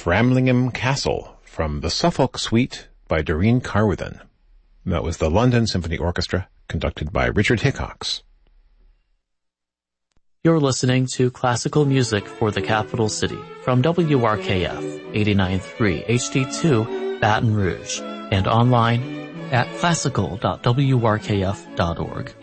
Framlingham Castle from the Suffolk Suite by Doreen Carwithen. That was the London Symphony Orchestra, conducted by Richard Hickox. You're listening to classical music for the capital city from WRKF 89.3 HD2 Baton Rouge and online at classical.wrkf.org.